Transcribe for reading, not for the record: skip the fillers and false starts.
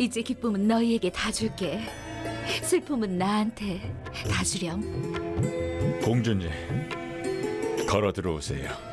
이제 기쁨은 너희에게 다 줄게. 슬픔은 나한테 다 주렴. 공주님, 걸어 들어오세요.